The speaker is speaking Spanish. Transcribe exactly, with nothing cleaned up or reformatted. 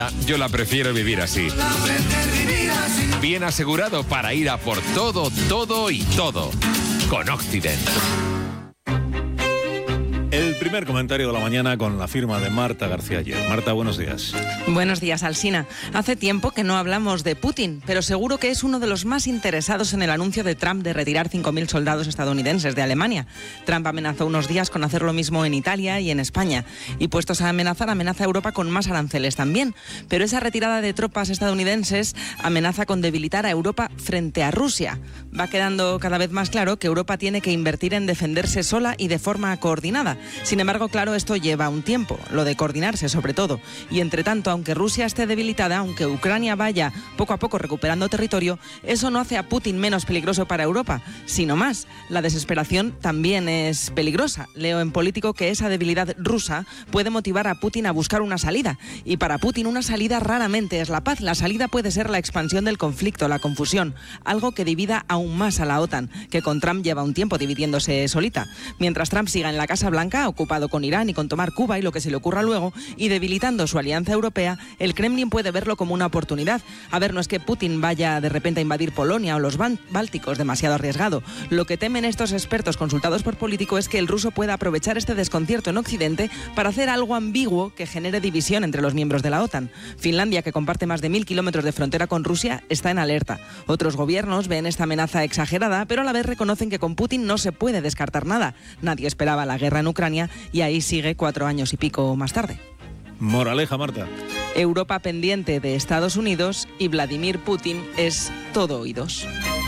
Yo la prefiero vivir así. Bien asegurado para ir a por todo, todo y todo. Con Occident. El primer comentario de la mañana con la firma de Marta García Ayer. Marta, buenos días. Buenos días, Alsina. Hace tiempo que no hablamos de Putin, pero seguro que es uno de los más interesados en el anuncio de Trump de retirar cinco mil soldados estadounidenses de Alemania. Trump amenazó unos días con hacer lo mismo en Italia y en España. Y puestos a amenazar, amenaza a Europa con más aranceles también. Pero esa retirada de tropas estadounidenses amenaza con debilitar a Europa frente a Rusia. Va quedando cada vez más claro que Europa tiene que invertir en defenderse sola y de forma coordinada. Sin embargo, claro, esto lleva un tiempo, lo de coordinarse sobre todo. Y entre tanto, aunque Rusia esté debilitada, aunque Ucrania vaya poco a poco recuperando territorio, eso no hace a Putin menos peligroso para Europa, sino más. La desesperación también es peligrosa. Leo en Político que esa debilidad rusa puede motivar a Putin a buscar una salida. Y para Putin una salida raramente es la paz. La salida puede ser la expansión del conflicto, la confusión, algo que divida aún más a la OTAN, que con Trump lleva un tiempo dividiéndose solita. Mientras Trump siga en la Casa Blanca, ocupado con Irán y con tomar Cuba y lo que se le ocurra luego, y debilitando su alianza europea, el Kremlin puede verlo como una oportunidad. A ver, no es que Putin vaya de repente a invadir Polonia o los Bálticos, demasiado arriesgado. Lo que temen estos expertos consultados por Político es que el ruso pueda aprovechar este desconcierto en Occidente para hacer algo ambiguo que genere división entre los miembros de la OTAN. Finlandia, que comparte más de mil kilómetros de frontera con Rusia, está en alerta. Otros gobiernos ven esta amenaza exagerada, pero a la vez reconocen que con Putin no se puede descartar nada. Nadie esperaba la guerra en Ucrania y ahí sigue cuatro años y pico más tarde. Moraleja, Marta. Europa pendiente de Estados Unidos y Vladimir Putin es todo oídos.